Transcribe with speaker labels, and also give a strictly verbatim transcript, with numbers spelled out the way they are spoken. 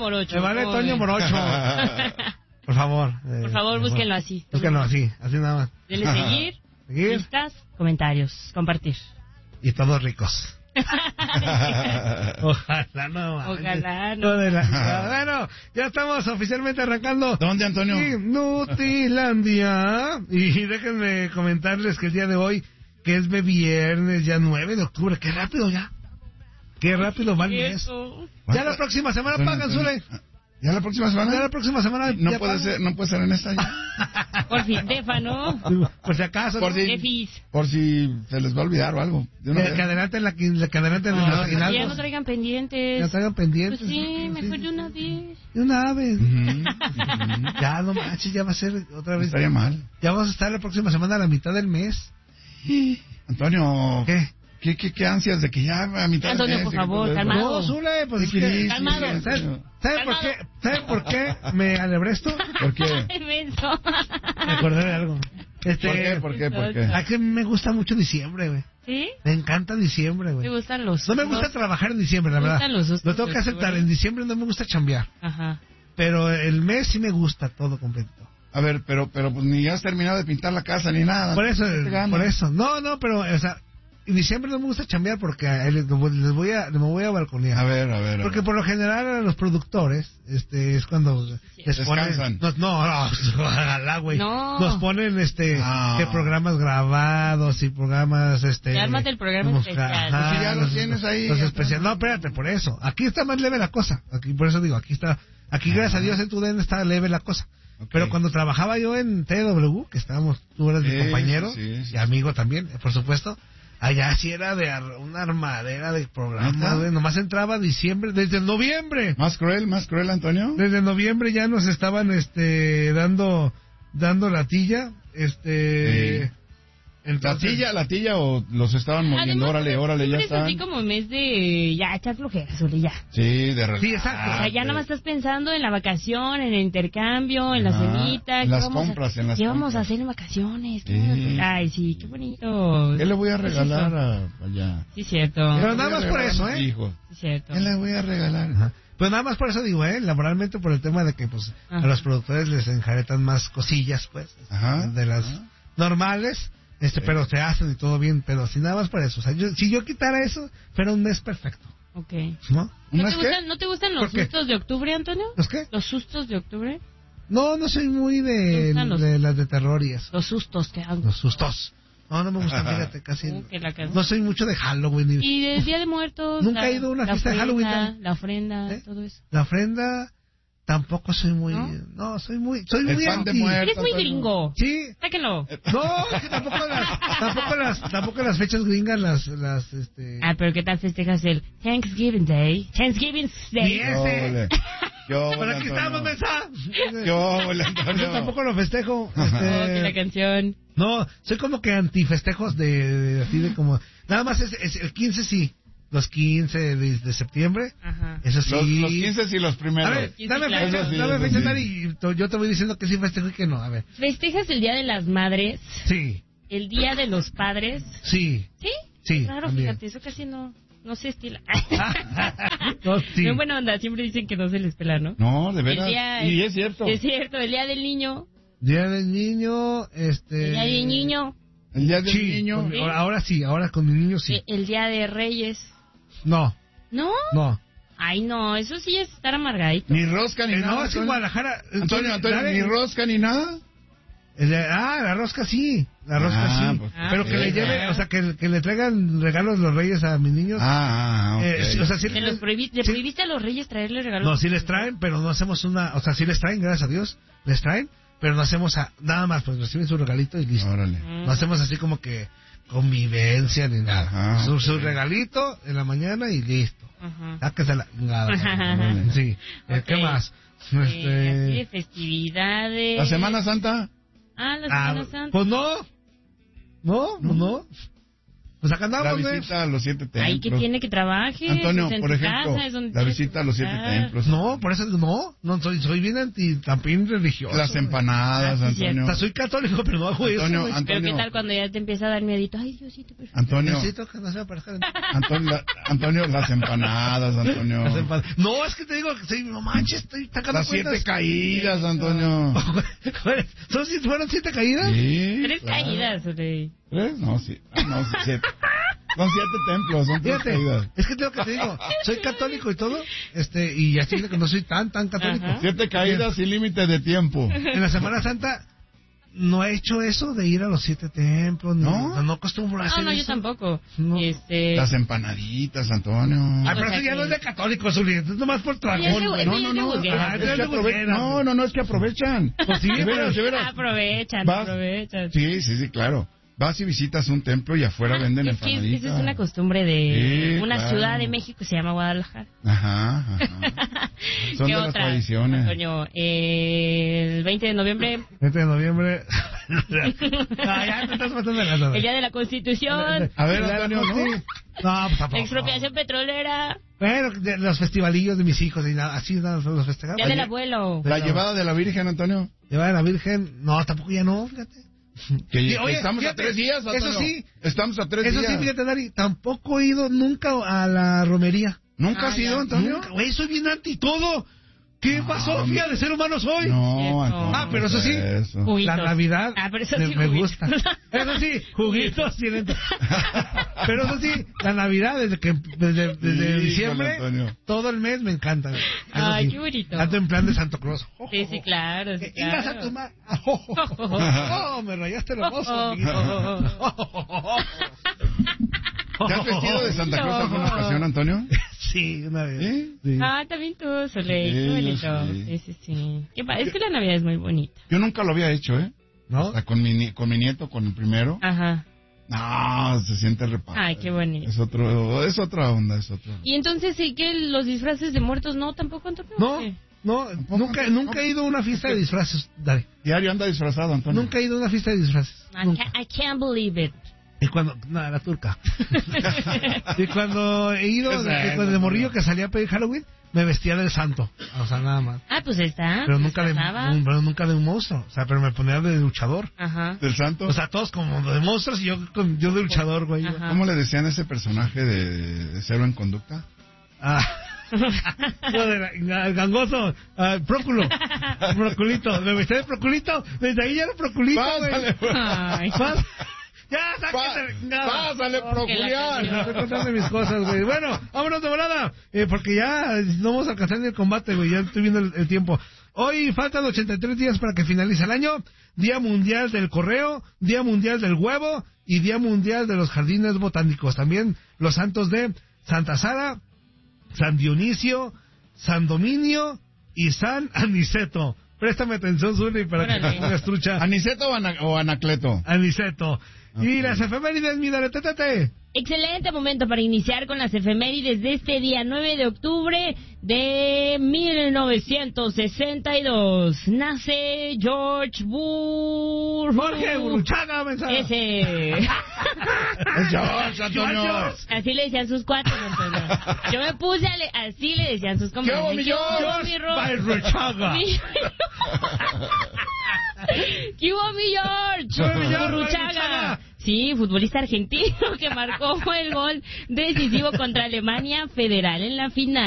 Speaker 1: Morocho.
Speaker 2: Me vale Toño Morocho. Por favor.
Speaker 1: Eh, Por favor, búsquenlo así.
Speaker 2: Búsquenlo así, así nada más.
Speaker 1: Denle seguir, seguir, listas, comentarios, compartir.
Speaker 2: Y todos ricos. Ojalá no.
Speaker 1: Ojalá no.
Speaker 2: La... Bueno, ya estamos oficialmente arrancando.
Speaker 3: ¿Dónde, Antonio?
Speaker 2: Nutilandia. Y déjenme comentarles que el día de hoy, que es viernes, ya nueve de octubre, qué rápido ya. Qué rápido va el mes. Ya la próxima semana bueno, pagan, Zule.
Speaker 3: ¿Ya la próxima semana?
Speaker 2: Ya la próxima semana.
Speaker 3: No puede pagan. ser, no puede ser en esta ya.
Speaker 1: Por si Stefano.
Speaker 2: Por si acaso.
Speaker 3: Por,
Speaker 2: ¿no?
Speaker 3: si, por si se les va a olvidar o algo.
Speaker 2: Que, que adelante la que adelante en los aguinaldos.
Speaker 1: Ya no traigan pendientes.
Speaker 2: Ya traigan pendientes.
Speaker 1: Pues sí, mejor de una vez.
Speaker 2: De una vez. Uh-huh. Ya no manches, ya va a ser otra vez.
Speaker 3: Estaría mal.
Speaker 2: Ya vamos a estar la próxima semana a la mitad del mes.
Speaker 3: Antonio.
Speaker 2: ¿Qué?
Speaker 3: ¿Qué, qué, qué ansias de que ya a mitad
Speaker 1: Antonio,
Speaker 3: del mes,
Speaker 1: por favor,
Speaker 3: que,
Speaker 1: calmado.
Speaker 2: No, Zule, pues es que...
Speaker 1: Calmado.
Speaker 2: ¿Sabes, ¿sabe por qué? ¿Sabe por qué me alebré esto?
Speaker 3: ¿Por qué?
Speaker 2: Me acordé de algo. Este,
Speaker 3: ¿Por qué? ¿Por qué? ¿Por qué?
Speaker 2: A que me gusta mucho diciembre, güey.
Speaker 1: ¿Sí?
Speaker 2: Me encanta diciembre, güey.
Speaker 1: Me gustan los...
Speaker 2: No me gusta trabajar en diciembre, la verdad.
Speaker 1: Los
Speaker 2: Lo tengo que aceptar. En diciembre no me gusta chambear.
Speaker 1: Ajá.
Speaker 2: Pero el mes sí me gusta todo completo.
Speaker 3: A ver, pero pero pues ni has terminado de pintar la casa ni nada.
Speaker 2: Por eso, por eso. No, no, pero, o sea... En diciembre no me gusta chambear porque les voy a, me voy a balconear.
Speaker 3: A ver, a ver. A
Speaker 2: porque
Speaker 3: ver.
Speaker 2: por lo general a los productores, este, es cuando les
Speaker 3: descansan.
Speaker 2: Ponen, no, no, no, ojalá, güey.
Speaker 1: No.
Speaker 2: Nos ponen, este,
Speaker 3: no.
Speaker 2: que programas grabados y programas, este.
Speaker 1: Ármate el programa como, especial.
Speaker 2: Ajá,
Speaker 3: pues si ya los tienes ahí.
Speaker 2: Los especiales. No, espérate, por eso. Aquí está más leve la cosa. Aquí, por eso digo, aquí está, aquí ajá. Gracias a Dios en tu D N está leve la cosa. Okay. Pero cuando trabajaba yo en T W, que estábamos, tú eras sí, mi compañero sí, sí, y amigo también, por supuesto. Allá sí era de ar- una armadera de programa, güey. Nomás entraba diciembre, desde noviembre.
Speaker 3: Más cruel, más cruel, Antonio.
Speaker 2: Desde noviembre ya nos estaban, este, dando, dando latilla, este.
Speaker 3: Sí. Entonces, ¿La tilla, la tilla o los estaban moviendo? Además, órale, órale, ya están.
Speaker 1: Es así como mes de ya echar flojeras, Zule, ya.
Speaker 3: Sí, de relax.
Speaker 2: Sí, exacto.
Speaker 1: O sea, ya nada más estás pensando en la vacación, en el intercambio, en ah, la cenita.
Speaker 3: En las compras,
Speaker 1: a,
Speaker 3: en las
Speaker 1: ¿Qué
Speaker 3: compras.
Speaker 1: vamos a hacer en vacaciones?
Speaker 3: Sí.
Speaker 1: Ay, sí, qué bonito.
Speaker 3: ¿Qué le voy a regalar es a allá?
Speaker 1: Sí, cierto.
Speaker 2: Pero nada más por eso, ¿eh?
Speaker 3: Hijo?
Speaker 1: Sí, cierto.
Speaker 3: ¿Qué le voy a regalar?
Speaker 2: Ajá. Pues nada más por eso digo, ¿eh? Laboralmente por el tema de que, pues, ajá. A los productores les enjaretan más cosillas, pues.
Speaker 3: Ajá.
Speaker 2: De las ajá. Normales. Este, sí. Pero se hacen y todo bien, pero si nada más por eso. O sea, yo, si yo quitara eso, fuera un mes perfecto.
Speaker 1: Ok.
Speaker 2: ¿No?
Speaker 1: ¿No te, gustan, ¿no te gustan los sustos de octubre, Antonio?
Speaker 2: ¿Los qué?
Speaker 1: ¿Los sustos de octubre?
Speaker 2: No, no soy muy de, los... de las de terror y eso.
Speaker 1: Los sustos que hago.
Speaker 2: Los sustos. No, no me gustan, fíjate, casi.
Speaker 1: Uh, que la
Speaker 2: no soy mucho de Halloween.
Speaker 1: ¿Y del Día de Muertos?
Speaker 2: Nunca
Speaker 1: la,
Speaker 2: he ido a una fiesta
Speaker 1: ofrenda,
Speaker 2: de Halloween.
Speaker 1: La ofrenda, ¿eh? Todo eso.
Speaker 2: La ofrenda... Tampoco soy muy... ¿No? No, soy muy... Soy
Speaker 3: el
Speaker 2: muy
Speaker 3: fan de muertos.
Speaker 1: Eres muy gringo.
Speaker 2: Sí.
Speaker 1: Sáquenlo.
Speaker 2: No, que tampoco las, tampoco las, tampoco las fechas gringas las, las, este...
Speaker 1: Ah, pero ¿qué tal festejas el Thanksgiving Day? Thanksgiving Day.
Speaker 2: Y ese.
Speaker 3: Yo,
Speaker 2: Por aquí estamos, Mesa.
Speaker 3: Yo, Antonio.
Speaker 2: Yo tampoco lo festejo.
Speaker 1: Este... Oh, que la canción.
Speaker 2: No, soy como que antifestejos de, de, así de como... Nada más es, es el quince sí. Los quince de, de septiembre.
Speaker 1: Ajá.
Speaker 2: Eso sí.
Speaker 3: Los, los quince sí, los primeros.
Speaker 2: A ver, dame
Speaker 1: claro.
Speaker 2: fecha,
Speaker 3: sí,
Speaker 2: dame fecha,
Speaker 3: sí.
Speaker 2: y yo te voy diciendo que sí festejo y que no. A ver.
Speaker 1: ¿Festejas el Día de las Madres?
Speaker 2: Sí.
Speaker 1: ¿El Día de los Padres?
Speaker 2: Sí.
Speaker 1: ¿Sí?
Speaker 2: Sí.
Speaker 1: Claro,
Speaker 2: también.
Speaker 1: fíjate, eso casi no, no se estila.
Speaker 2: No, sí.
Speaker 1: En buena onda, siempre dicen que no se les pela, ¿no?
Speaker 3: No, de verdad. Y
Speaker 1: es,
Speaker 3: es cierto.
Speaker 1: Es cierto, el Día del Niño.
Speaker 2: Día del Niño, este...
Speaker 1: El Día del Niño.
Speaker 3: El Día del
Speaker 2: sí,
Speaker 3: Niño.
Speaker 2: Con, ¿sí? Ahora sí, ahora con mi niño sí.
Speaker 1: El, el Día de Reyes.
Speaker 2: No.
Speaker 1: ¿No?
Speaker 2: No.
Speaker 1: Ay, no, eso sí es estar amargadito.
Speaker 3: Ni rosca ni
Speaker 2: eh,
Speaker 3: nada.
Speaker 2: No, es en Guadalajara.
Speaker 3: Antonio, Antonio, ni rosca ni nada.
Speaker 2: Ah, la rosca sí, la rosca
Speaker 3: ah,
Speaker 2: sí.
Speaker 3: Pues,
Speaker 2: pero
Speaker 3: ah,
Speaker 2: que le lleve, o sea, que, que le traigan regalos los reyes a mis niños.
Speaker 3: Ah, okay.
Speaker 2: eh, o sea, si
Speaker 1: ¿Le, los prohibi ¿le
Speaker 2: sí.
Speaker 1: prohibiste a los reyes traerle regalos?
Speaker 2: No, sí les traen, pero no hacemos una, o sea, sí les traen, gracias a Dios, les traen, pero no hacemos a, nada más, pues reciben su regalito y listo.
Speaker 3: Órale.
Speaker 2: No hacemos así como que convivencia ni nada.
Speaker 3: Ajá,
Speaker 2: su,
Speaker 3: okay.
Speaker 2: su regalito en la mañana y listo. Sáquese la nada. Sí. Okay. ¿Qué más?
Speaker 1: Eh,
Speaker 2: este...
Speaker 1: así de festividades.
Speaker 3: ¿La Semana Santa?
Speaker 1: Ah, la Semana
Speaker 2: ah,
Speaker 1: Santa.
Speaker 2: Pues no. No, no, no. Pues acá andamos,
Speaker 3: La visita a los siete templos.
Speaker 1: Ay, que tiene que trabaje.
Speaker 3: Antonio,
Speaker 1: pues en
Speaker 3: por
Speaker 1: tu
Speaker 3: ejemplo,
Speaker 1: casa es donde
Speaker 3: la
Speaker 1: tienes
Speaker 3: visita
Speaker 1: que
Speaker 3: a los siete
Speaker 1: estar.
Speaker 3: templos.
Speaker 2: No, por eso no, no soy, soy bien anti, también religioso.
Speaker 3: Las empanadas,
Speaker 1: Ah, sí,
Speaker 3: Antonio.
Speaker 2: O sea, soy católico, pero no hago eso.
Speaker 3: Antonio,
Speaker 2: güey.
Speaker 3: Antonio.
Speaker 1: Pero qué tal cuando ya te empieza a dar miedito. Ay, Diosito, perfecto.
Speaker 3: Antonio,
Speaker 2: Necesito que no se me aparezca.
Speaker 3: Antonio, la- Antonio, las empanadas, Antonio.
Speaker 2: Las empanadas. No, es que te digo que sí, no manches, estoy sacando
Speaker 3: Las siete
Speaker 2: cuentas.
Speaker 3: caídas, Antonio.
Speaker 2: ¿Son, si- ¿Fueron siete caídas?
Speaker 3: Sí,
Speaker 1: Tres
Speaker 3: claro.
Speaker 1: caídas, Rey.
Speaker 3: ¿Tres? No, sí. Ah, no, sí, siete. Son siete templos, son tres
Speaker 2: Fíjate,
Speaker 3: caídas.
Speaker 2: es que tengo que te digo, soy católico y todo, este, y ya estoy que no soy tan, tan católico.
Speaker 1: Ajá.
Speaker 3: Siete caídas sin límite de tiempo.
Speaker 2: En la Semana Santa no he hecho eso de ir a los siete templos,
Speaker 3: ¿No?
Speaker 2: no, no acostumbro a
Speaker 1: No,
Speaker 2: hacer
Speaker 1: no, yo
Speaker 2: eso.
Speaker 1: tampoco.
Speaker 2: No.
Speaker 1: Este...
Speaker 3: Las empanaditas, Antonio.
Speaker 2: Ay, pero
Speaker 1: O sea
Speaker 2: eso ya
Speaker 1: que-
Speaker 2: no es de católico, Zuli, es nomás por
Speaker 1: Ya
Speaker 2: tragón,
Speaker 1: se-
Speaker 2: güey.
Speaker 1: ya
Speaker 3: No,
Speaker 1: se
Speaker 3: no, no.
Speaker 1: buguea.
Speaker 2: Ah,
Speaker 3: Es que
Speaker 2: ya se
Speaker 3: aprove-
Speaker 2: buguea.
Speaker 3: No, no, no, es que aprovechan.
Speaker 2: Pues sí,
Speaker 3: de veras, de veras.
Speaker 1: Aprovechan,
Speaker 3: Vas-
Speaker 1: aprovechan.
Speaker 3: Sí, sí, sí, claro. Vas y visitas un templo y afuera venden
Speaker 1: Es que
Speaker 3: empanaditas.
Speaker 1: esa es una costumbre de
Speaker 3: Sí,
Speaker 1: una
Speaker 3: claro.
Speaker 1: ciudad de México que se llama Guadalajara.
Speaker 3: Ajá, ajá. Son
Speaker 1: ¿Qué
Speaker 3: de las
Speaker 1: otra?
Speaker 3: tradiciones.
Speaker 1: Antonio, eh, el veinte de noviembre,
Speaker 2: veinte de noviembre. Ah, ya te estás matando de la
Speaker 1: el Día de la Constitución,
Speaker 3: A ver,
Speaker 2: ¿no?
Speaker 3: Antonio, ¿no?
Speaker 2: No, pues tampoco.
Speaker 1: expropiación petrolera,
Speaker 2: Bueno, de los festivalillos de mis hijos, y nada, así nada, los festejamos.
Speaker 1: Día del Abuelo.
Speaker 3: La llevada de la Virgen, Antonio.
Speaker 2: Llevar a la Virgen, no, tampoco ya no, fíjate.
Speaker 3: Que
Speaker 2: Sí, oye,
Speaker 3: estamos
Speaker 2: fíjate,
Speaker 3: a tres días, Antonio.
Speaker 2: eso sí.
Speaker 3: Estamos a tres
Speaker 2: Eso
Speaker 3: días.
Speaker 2: sí, fíjate, Dari, tampoco he ido nunca a la romería.
Speaker 3: ¿Nunca
Speaker 1: Ah,
Speaker 3: has ido,
Speaker 1: ya.
Speaker 3: Antonio?
Speaker 2: Nunca, güey, soy bien anti todo. ¿Qué
Speaker 3: No,
Speaker 2: pasó,
Speaker 3: hombre.
Speaker 2: fía, de ser humano soy?
Speaker 3: No,
Speaker 1: Cierto.
Speaker 3: Antonio.
Speaker 2: Ah, pero eso sí.
Speaker 3: Eso.
Speaker 1: Juguitos.
Speaker 2: La Navidad
Speaker 1: Ah, pero eso
Speaker 2: me,
Speaker 1: sí,
Speaker 2: me
Speaker 1: juguitos.
Speaker 2: gusta. Eso sí, juguitos tienen. Pero eso sí, la Navidad desde que desde, desde
Speaker 3: Sí,
Speaker 2: diciembre,
Speaker 3: con Antonio.
Speaker 2: todo el mes me encanta. Eso
Speaker 1: Ay,
Speaker 2: sí.
Speaker 1: qué bonito.
Speaker 2: Ando en plan de Santo Claus.
Speaker 1: Sí, sí, claro, sí,
Speaker 2: Eh, Ingas a
Speaker 1: claro.
Speaker 2: tu ma- Oh, me rayaste los ojos, amiguito.
Speaker 3: ¿Te has vestido de Santa Claus alguna ocasión, Antonio?
Speaker 2: Sí, una vez.
Speaker 3: ¿Sí?
Speaker 2: Sí.
Speaker 1: Ah, también tú, Soleil,
Speaker 3: Sí,
Speaker 1: qué
Speaker 3: yo
Speaker 1: bonito.
Speaker 3: sí.
Speaker 1: Sí, sí, sí. Qué pa- es que la Navidad es muy bonita.
Speaker 3: Yo nunca lo había hecho, ¿eh?
Speaker 2: ¿No?
Speaker 3: O sea, con mi, ni- con mi nieto, con el primero.
Speaker 1: Ajá.
Speaker 3: No, se siente reparado.
Speaker 1: Ay, qué bonito.
Speaker 3: Es otro, es otra onda, es otra.
Speaker 1: Y entonces sí que los disfraces de muertos no, tampoco, Antonio.
Speaker 2: No,
Speaker 1: ¿Qué?
Speaker 2: no, nunca, nunca he ido a una fiesta de disfraces, Dari.
Speaker 3: Diario anda disfrazado, Antonio.
Speaker 2: Nunca he ido a una fiesta de disfraces.
Speaker 1: I
Speaker 2: Nunca.
Speaker 1: can't, I can't believe it.
Speaker 2: Y cuando, no, la turca. Y cuando he ido,
Speaker 3: ¿Qué es
Speaker 2: de,
Speaker 3: eso,
Speaker 2: cuando de morrillo
Speaker 3: Antonio?
Speaker 2: que salía a pedir Halloween, me vestía del santo. O sea, nada más.
Speaker 1: Ah, pues está.
Speaker 2: Pero nunca de,
Speaker 1: Estaba.
Speaker 2: un, pero nunca de un monstruo. O sea, pero me ponía de luchador.
Speaker 1: Ajá.
Speaker 3: ¿Del santo?
Speaker 2: O sea, todos como de monstruos y yo, con- yo de luchador, güey.
Speaker 1: Ajá.
Speaker 3: ¿Cómo le decían a ese personaje de, de Cero en Conducta?
Speaker 2: Ah. No, de la- el gangoso, ah, próculo, proculito, me vestí de proculito, desde ahí ya era proculito, güey.
Speaker 3: Pásale, pues.
Speaker 1: Ay.
Speaker 2: Pas- Ya,
Speaker 3: Pa-
Speaker 2: sáquete, nada.
Speaker 3: Pásale,
Speaker 1: que la
Speaker 3: Proculián.
Speaker 1: canción.
Speaker 2: Estoy contando mis cosas, güey. Bueno, vámonos de volada, eh, porque ya no vamos a alcanzar ni el combate, güey, ya estoy viendo el, el tiempo. Hoy faltan ochenta y tres días para que finalice el año. Día Mundial del Correo, Día Mundial del Huevo y Día Mundial de los Jardines Botánicos. También los santos de Santa Sara, San Dionisio, San Dominio y San Aniceto. Préstame atención, Zuli, para que
Speaker 1: Órale.
Speaker 2: te pongas trucha.
Speaker 3: ¿Aniceto o, ana- o Anacleto?
Speaker 2: Aniceto. Y
Speaker 3: Ok.
Speaker 2: las efemérides, mi dale, tete.
Speaker 1: Excelente momento para iniciar con las efemérides de este día nueve de octubre de mil novecientos sesenta y dos. Nace George Bush.
Speaker 2: Jorge Burruchaga, mensaje.
Speaker 1: Ese.
Speaker 3: Es George, Antonio.
Speaker 2: George.
Speaker 1: Así le decían sus cuates, Antonio. Yo me puse a le- así le decían sus compañeros.
Speaker 3: hubo, mi
Speaker 1: ¿Qué hubo,
Speaker 3: George?
Speaker 1: mi Ro-
Speaker 2: Burruchaga.
Speaker 1: Mi- ¿Qué hubo, mi George?
Speaker 2: ¿Qué hubo, mi George?
Speaker 1: Burruchaga.
Speaker 2: Burruchaga.
Speaker 1: Sí, futbolista argentino que marcó el gol decisivo contra Alemania Federal en la final.